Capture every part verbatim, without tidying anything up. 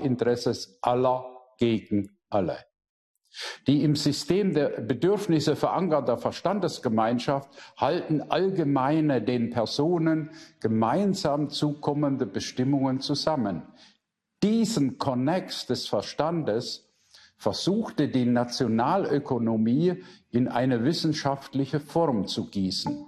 Generalinteresses aller gegen alle. Die im System der Bedürfnisse verankerte Verstandesgemeinschaft halten allgemeine, den Personen gemeinsam zukommende Bestimmungen zusammen. Diesen Konnex des Verstandes versuchte die Nationalökonomie in eine wissenschaftliche Form zu gießen.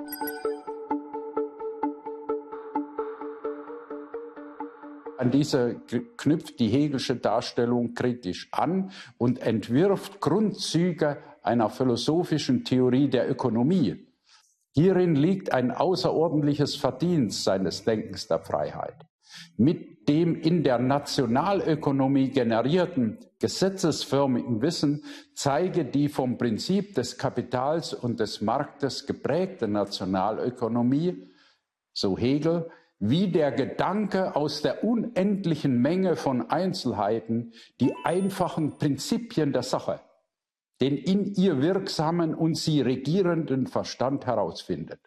An diese knüpft die Hegelsche Darstellung kritisch an und entwirft Grundzüge einer philosophischen Theorie der Ökonomie. Hierin liegt ein außerordentliches Verdienst seines Denkens der Freiheit. Mit dem in der Nationalökonomie generierten gesetzesförmigen Wissen zeige die vom Prinzip des Kapitals und des Marktes geprägte Nationalökonomie, so Hegel, wie der Gedanke aus der unendlichen Menge von Einzelheiten die einfachen Prinzipien der Sache, den in ihr wirksamen und sie regierenden Verstand herausfindet.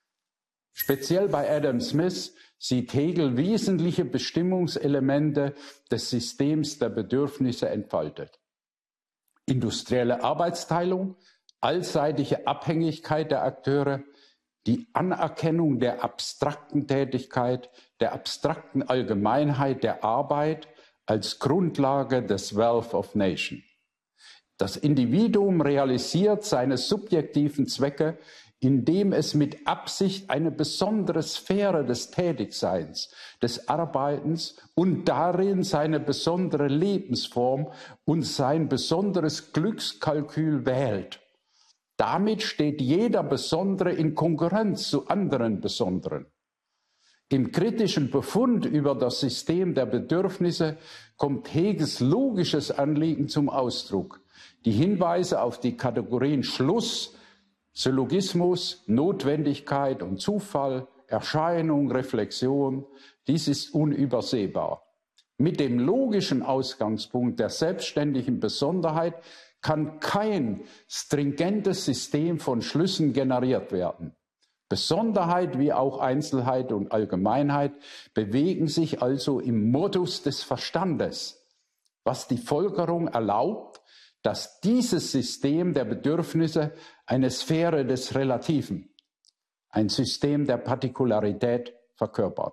Speziell bei Adam Smith sieht Hegel wesentliche Bestimmungselemente des Systems der Bedürfnisse entfaltet. Industrielle Arbeitsteilung, allseitige Abhängigkeit der Akteure, die Anerkennung der abstrakten Tätigkeit, der abstrakten Allgemeinheit der Arbeit als Grundlage des Wealth of Nation. Das Individuum realisiert seine subjektiven Zwecke, indem es mit Absicht eine besondere Sphäre des Tätigseins, des Arbeitens und darin seine besondere Lebensform und sein besonderes Glückskalkül wählt. Damit steht jeder Besondere in Konkurrenz zu anderen Besonderen. Im kritischen Befund über das System der Bedürfnisse kommt Hegels logisches Anliegen zum Ausdruck. Die Hinweise auf die Kategorien Schluss, Syllogismus, Notwendigkeit und Zufall, Erscheinung, Reflexion, dies ist unübersehbar. Mit dem logischen Ausgangspunkt der selbstständigen Besonderheit kann kein stringentes System von Schlüssen generiert werden. Besonderheit wie auch Einzelheit und Allgemeinheit bewegen sich also im Modus des Verstandes, was die Folgerung erlaubt, dass dieses System der Bedürfnisse eine Sphäre des Relativen, ein System der Partikularität verkörpert.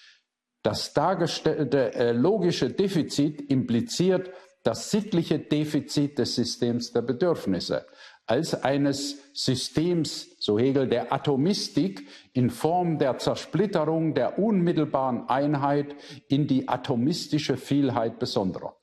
Das dargestellte äh, logische Defizit impliziert das sittliche Defizit des Systems der Bedürfnisse als eines Systems, so Hegel, der Atomistik in Form der Zersplitterung der unmittelbaren Einheit in die atomistische Vielheit Besonderer.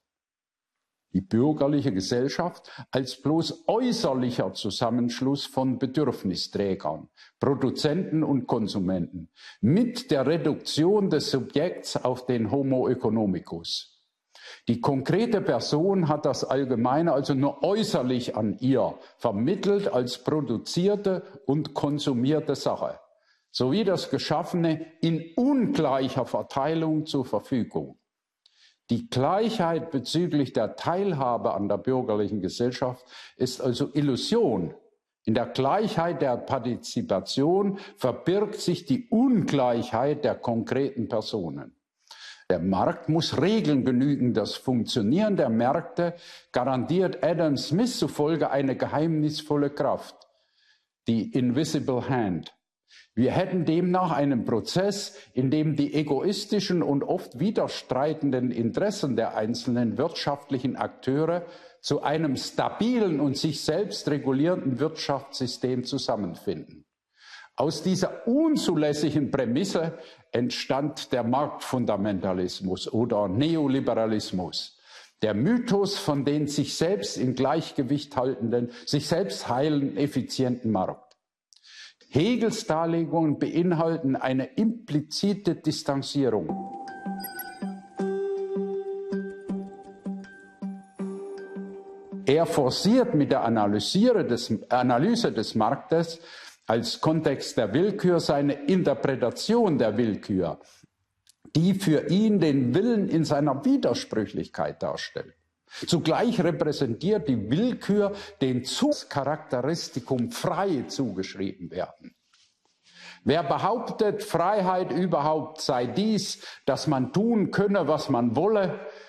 Die bürgerliche Gesellschaft als bloß äußerlicher Zusammenschluss von Bedürfnisträgern, Produzenten und Konsumenten mit der Reduktion des Subjekts auf den Homo economicus. Die konkrete Person hat das Allgemeine also nur äußerlich an ihr vermittelt als produzierte und konsumierte Sache, sowie das Geschaffene in ungleicher Verteilung zur Verfügung. Die Gleichheit bezüglich der Teilhabe an der bürgerlichen Gesellschaft ist also Illusion. In der Gleichheit der Partizipation verbirgt sich die Ungleichheit der konkreten Personen. Der Markt muss Regeln genügen. Das Funktionieren der Märkte garantiert Adam Smith zufolge eine geheimnisvolle Kraft, die Invisible Hand. Wir hätten demnach einen Prozess, in dem die egoistischen und oft widerstreitenden Interessen der einzelnen wirtschaftlichen Akteure zu einem stabilen und sich selbst regulierenden Wirtschaftssystem zusammenfinden. Aus dieser unzulässigen Prämisse entstand der Marktfundamentalismus oder Neoliberalismus, der Mythos von den sich selbst in Gleichgewicht haltenden, sich selbst heilenden, effizienten Markt. Hegels Darlegungen beinhalten eine implizite Distanzierung. Er forciert mit der Analyse des, Analyse des Marktes als Kontext der Willkür seine Interpretation der Willkür, die für ihn den Willen in seiner Widersprüchlichkeit darstellt. Zugleich repräsentiert die Willkür den Charakteristikum frei zugeschrieben werden. Wer behauptet, Freiheit überhaupt sei dies, dass man tun könne, was man wolle,